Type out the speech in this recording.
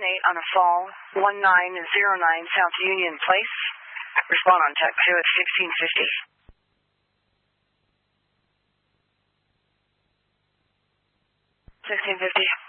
on a fall, 1909 South Union Place. Respond on Tech 2 at 1650. 1650.